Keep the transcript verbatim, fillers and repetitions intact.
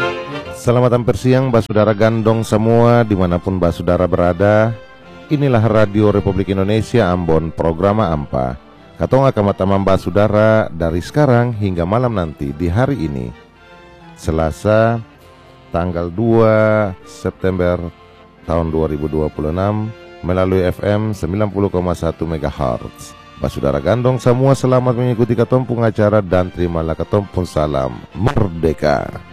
Selamat hampir siang Basudara Gandong semua dimanapun Basudara berada. Inilah Radio Republik Indonesia Ambon, program Ampa. Katong akan matamam Basudara dari sekarang hingga malam nanti di hari ini, Selasa tanggal dua September tahun dua ribu dua puluh enam, melalui F M sembilan puluh koma satu megahertz. Basudara Gandong semua selamat mengikuti katompung acara dan terimalah katompung salam merdeka.